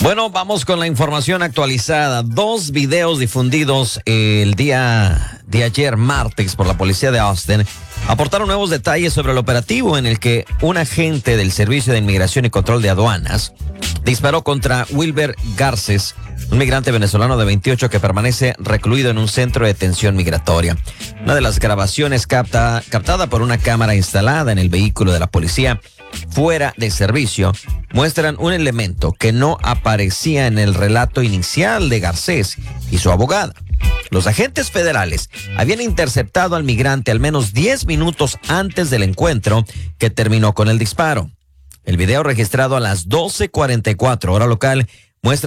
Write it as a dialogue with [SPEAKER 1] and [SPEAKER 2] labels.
[SPEAKER 1] Bueno, vamos con la información actualizada. 2 videos difundidos el día de ayer, martes, por la policía de Austin, aportaron nuevos detalles sobre el operativo en el que un agente del Servicio de Inmigración y Control de Aduanas disparó contra Wilber Garces, un migrante venezolano de 28 que permanece recluido en un centro de detención migratoria. Una de las grabaciones captada por una cámara instalada en el vehículo de la policía fuera de servicio muestran un elemento que no aparecía en el relato inicial de Garcés y su abogada. Los agentes federales habían interceptado al migrante al menos 10 minutos antes del encuentro que terminó con el disparo. El video registrado a las 12:44 hora local